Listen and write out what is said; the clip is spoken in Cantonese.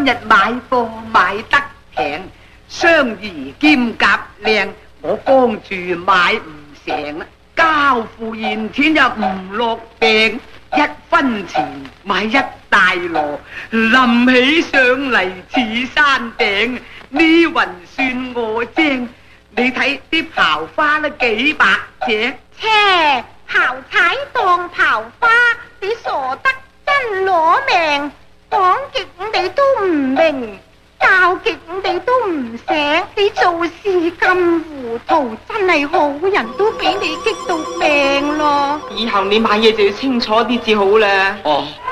今日買貨買得平，雙兒兼夾靚，我幫住買唔成啦，交付現錢又唔落訂，1分錢買一大籮，冧起上嚟似山頂，呢雲算我精。你睇啲刨花都幾百隻， 切，刨柴當刨花，你傻得真攞命，講極你都唔明，教極你都唔醒，你做事咁糊塗，真係好人都俾你激到病咯。 以後你買嘢就要清楚啲至好啦。 哦，